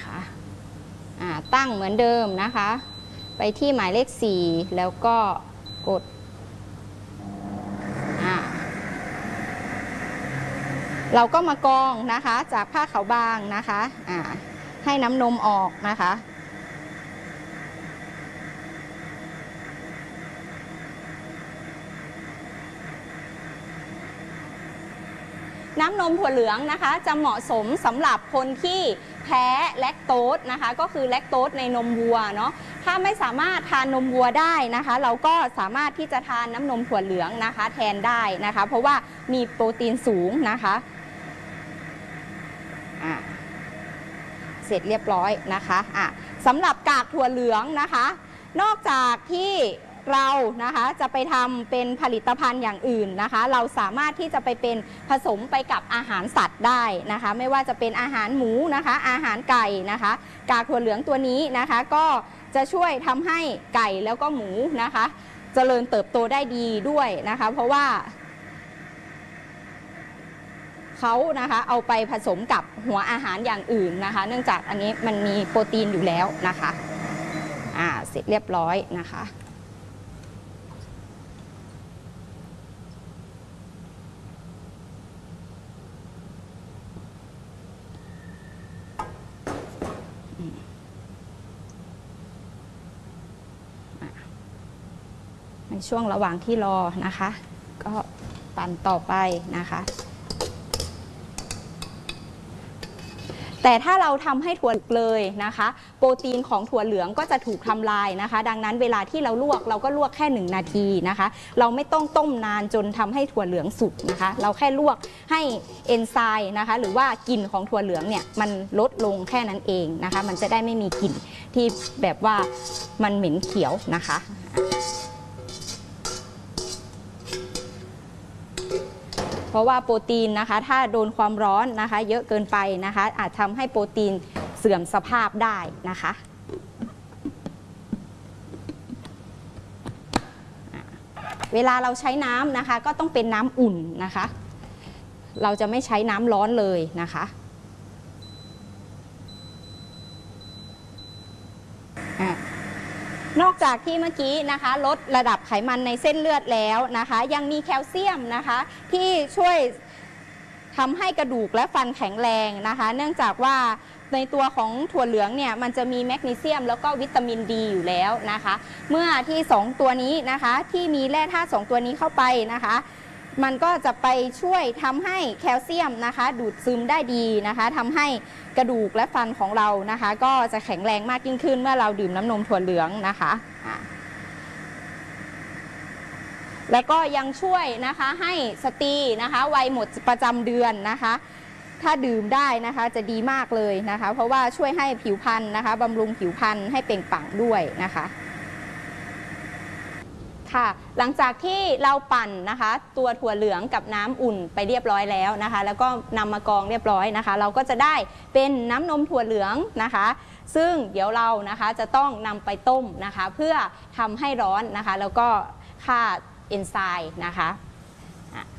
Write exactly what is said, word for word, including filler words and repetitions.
นะคะตั้งเหมือนเดิมนะคะไปที่หมายเลขสี่แล้วก็กดเราก็มากรองนะคะจากผ้าขาวบางนะคะให้น้ำนมออกนะคะน้ำนมถั่วเหลืองนะคะจะเหมาะสมสำหรับคนที่แพ้แลคโตสนะคะก็คือแลคโตสในนมวัวเนาะถ้าไม่สามารถทานนมวัวได้นะคะเราก็สามารถที่จะทานน้ำนมถั่วเหลืองนะคะแทนได้นะคะเพราะว่ามีโปรตีนสูงนะคะอ่ะเสร็จเรียบร้อยนะคะอ่ะสำหรับกากถั่วเหลืองนะคะนอกจากที่เรานะคะจะไปทำเป็นผลิตภัณฑ์อย่างอื่นนะคะเราสามารถที่จะไปเป็นผสมไปกับอาหารสัตว์ได้นะคะไม่ว่าจะเป็นอาหารหมูนะคะอาหารไก่นะคะกากถั่วเหลืองตัวนี้นะคะก็จะช่วยทำให้ไก่แล้วก็หมูนะคะเจริญเติบโตได้ดีด้วยนะคะเพราะว่าเขานะคะเอาไปผสมกับหัวอาหารอย่างอื่นนะคะเนื่องจากอันนี้มันมีโปรตีนอยู่แล้วนะคะอ่าเสร็จเรียบร้อยนะคะในช่วงระหว่างที่รอนะคะก็ปั่นต่อไปนะคะแต่ถ้าเราทำให้ถั่วเลยนะคะโปรตีนของถั่วเหลืองก็จะถูกทำลายนะคะดังนั้นเวลาที่เราลวกเราก็ลวกแค่หนึ่งนาทีนะคะเราไม่ต้องต้มนานจนทำให้ถั่วเหลืองสุกนะคะเราแค่ลวกให้เอนไซม์นะคะหรือว่ากลิ่นของถั่วเหลืองเนี่ยมันลดลงแค่นั้นเองนะคะมันจะได้ไม่มีกลิ่นที่แบบว่ามันเหม็นเขียวนะคะเพราะว่าโปรตีนนะคะถ้าโดนความร้อนนะคะเยอะเกินไปนะคะอาจทำให้โปรตีนเสื่อมสภาพได้นะคะเวลาเราใช้น้ำนะคะก็ต้องเป็นน้ำอุ่นนะคะเราจะไม่ใช้น้ำร้อนเลยนะคะนอกจากที่เมื่อกี้นะคะลดระดับไขมันในเส้นเลือดแล้วนะคะยังมีแคลเซียมนะคะที่ช่วยทำให้กระดูกและฟันแข็งแรงนะคะเนื่องจากว่าในตัวของถั่วเหลืองเนี่ยมันจะมีแมกนีเซียมแล้วก็วิตามินดีอยู่แล้วนะคะเมื่อที่สองตัวนี้นะคะที่มีแร่ธาตุสองตัวนี้เข้าไปนะคะมันก็จะไปช่วยทำให้แคลเซียมนะคะดูดซึมได้ดีนะคะทำให้กระดูกและฟันของเรานะคะก็จะแข็งแรงมากยิ่งขึ้นเมื่อเราดื่มน้ำนมถั่วเหลืองนะคะแล้วก็ยังช่วยนะคะให้สตรีนะคะวัยหมดประจำเดือนนะคะถ้าดื่มได้นะคะจะดีมากเลยนะคะเพราะว่าช่วยให้ผิวพรรณนะคะบำรุงผิวพรรณให้เปล่งปลั่งด้วยนะคะค่ะหลังจากที่เราปั่นนะคะตัวถั่วเหลืองกับน้ำอุ่นไปเรียบร้อยแล้วนะคะแล้วก็นำมากรองเรียบร้อยนะคะเราก็จะได้เป็นน้ำนมถั่วเหลืองนะคะซึ่งเดี๋ยวเรานะคะจะต้องนำไปต้มนะคะเพื่อทำให้ร้อนนะคะแล้วก็ฆ่าเอนไซม์นะคะ